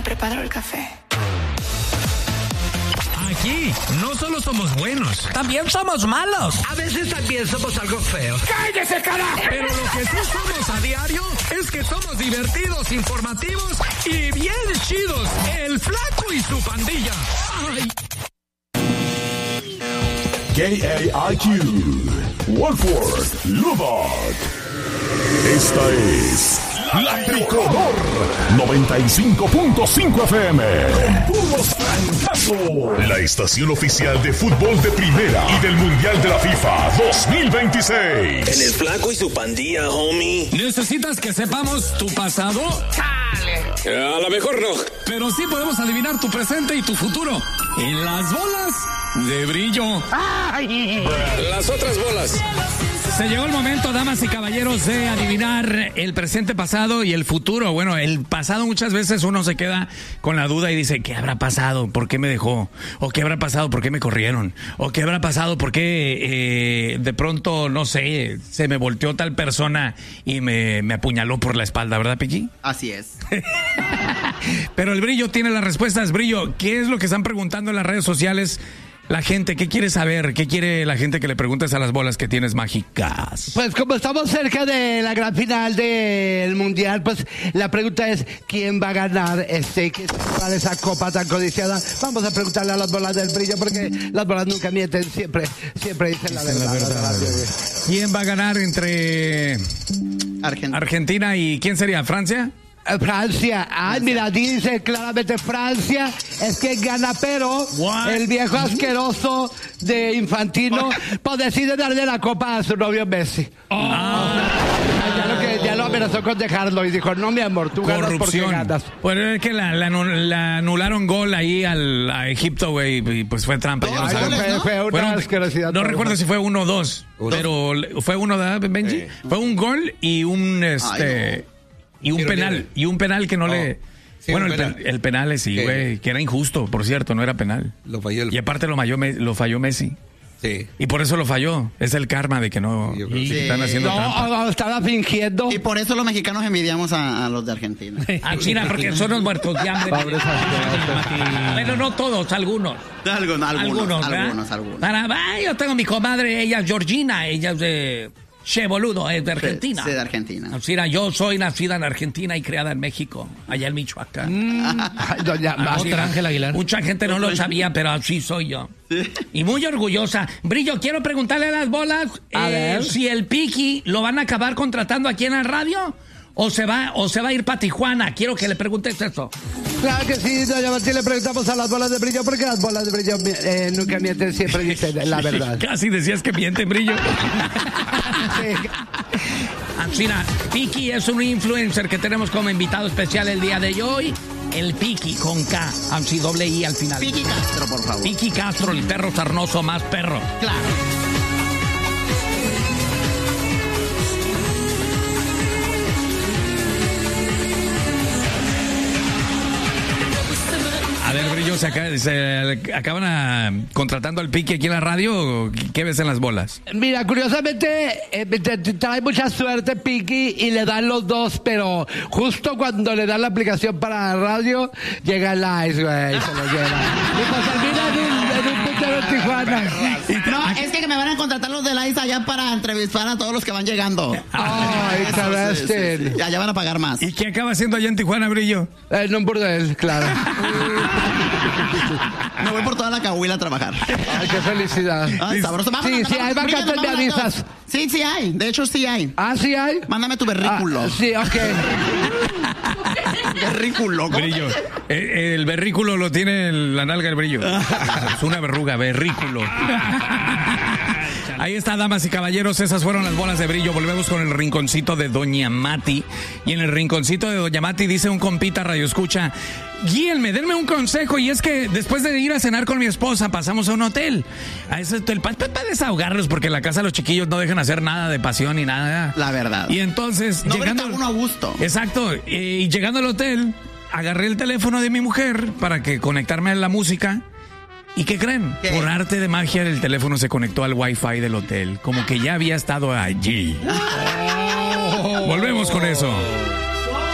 preparo el café. Aquí no solo somos buenos, también somos malos. A veces también somos algo feos. ¡Cállese, carajo! Pero lo que sí somos a diario es que somos divertidos, informativos y bien chidos. El Flaco y su pandilla. ¡Ay! KAIQ, Wolford, Lubbock. Esta es La Tricolor 95.5 FM. Con puros francazos. La estación oficial de fútbol de primera y del Mundial de la FIFA 2026. En el Flaco y su pandilla, homie. ¿Necesitas que sepamos tu pasado? ¡Chale! A lo mejor no. Pero sí podemos adivinar tu presente y tu futuro. En las bolas de brillo. ¡Ay! Las otras bolas. Se llegó el momento, damas y caballeros, de adivinar el presente, pasado y el futuro. Bueno, el pasado muchas veces uno se queda con la duda y dice, ¿qué habrá pasado? ¿Por qué me dejó? ¿O qué habrá pasado? ¿Por qué me corrieron? ¿O qué habrá pasado? ¿Por qué de pronto, no sé, se me volteó tal persona y me apuñaló por la espalda? ¿Verdad, Piqui? Así es. Pero el Brillo tiene las respuestas. Brillo, ¿qué es lo que están preguntando en las redes sociales? La gente, ¿qué quiere saber? ¿Qué quiere la gente que le preguntes a las bolas que tienes mágicas? Pues como estamos cerca de la gran final del Mundial, pues la pregunta es ¿quién va a ganar esa copa tan codiciada? Vamos a preguntarle a las bolas del Brillo, porque las bolas nunca mienten, siempre dicen la verdad. ¿Quién va a ganar entre Argentina y quién sería? ¿Francia? Francia. Ay, mira, dice claramente Francia es quien gana, pero el viejo asqueroso de Infantino pues decide darle la copa a su novio Messi. Ya lo amenazó con dejarlo y dijo, no, mi amor, tú ganas porque ganas. Pues es que la anularon gol ahí a Egipto, güey, y pues fue trampa. Ya lo sabes. Fue una asquerosidad. No recuerdo si fue 1 o 2, pero fue uno, ¿verdad, Benji? Sí. Fue un gol y un y un penal que no le... Sí, bueno, el penal sí, güey, que era injusto, por cierto, no era penal. Lo falló y aparte lo falló Messi. Sí. Y por eso lo falló. Es el karma de que no están haciendo trampa. No, estaba fingiendo. Y por eso los mexicanos envidiamos a los de Argentina. A China, porque son los muertos de hambre. Bueno, no todos, algunos. Algunos. Yo tengo mi comadre, ella es Georgina, ella es de... Che, boludo, es de Argentina. Sí, de Argentina. Mira, yo soy nacida en Argentina y criada en México, allá en Michoacán. Otra Ángel Aguilar. Mucha gente no lo sabía, pero así soy yo. Y muy orgullosa. Brillo, quiero preguntarle a las bolas si el Piqui lo van a acabar contratando aquí en la radio o se va a ir para Tijuana. Quiero que le preguntes eso. Claro que sí, doña Martín, le preguntamos a las bolas de Brillo, porque las bolas de Brillo nunca mienten, siempre dicen la verdad. Casi decías que mienten, Brillo. Mira, Piqui es un influencer que tenemos como invitado especial el día de hoy. El Piqui con K, así doble I al final. Piqui Castro, por favor. Piqui Castro, el perro sarnoso más perro. Claro. A ver, Brillo, ¿se acaban contratando al Piqui aquí en la radio o qué ves en las bolas? Mira, curiosamente, trae mucha suerte Piqui y le dan los dos, pero justo cuando le dan la aplicación para la radio, llega el Ice, güey, y se lo lleva. Y pues termina en un puntero en Tijuana. No, es que me van a contratar los del Ice allá para entrevistar a todos los que van llegando. Ay, sí. Allá van a pagar más. ¿Y qué acaba haciendo allá en Tijuana, Brillo? En un burdel, claro. Me voy por toda la Cahuila a trabajar. Ay, qué felicidad. Ay, sabroso. Sí, hay vacantes, me avisas. Sí hay. De hecho, sí hay. ¿Ah, sí hay? Mándame tu berrículo. Sí, ok. Berrículo. Brillo. El berrículo lo tiene en la nalga el Brillo. Es una verruga, berrículo. Ahí está, damas y caballeros, esas fueron las bolas de Brillo. Volvemos con el rinconcito de Doña Mati. Y en el rinconcito de Doña Mati dice un compita radio escucha: guíenme, denme un consejo. Y es que después de ir a cenar con mi esposa, pasamos a un hotel. A ese hotel para desahogarlos, porque en la casa los chiquillos no dejan hacer nada de pasión ni nada. La verdad. Y entonces, no llegando uno a gusto. Exacto. Y llegando al hotel, agarré el teléfono de mi mujer para que conectarme a la música. ¿Y qué creen? ¿Qué? Por arte de magia, el teléfono se conectó al Wi-Fi del hotel. Como que ya había estado allí. Volvemos con eso.